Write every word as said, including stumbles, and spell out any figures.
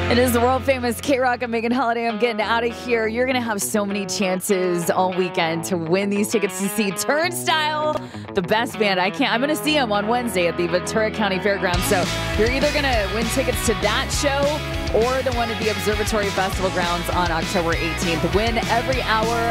It is the world famous K-Rock and Megan Holiday. I'm getting out of here. You're going to have so many chances all weekend to win these tickets to see Turnstile, the best band. I can't. I'm going to see them on Wednesday at the Ventura County Fairgrounds. So you're either going to win tickets to that show or the one at the Observatory Festival grounds on October eighteenth. Win every hour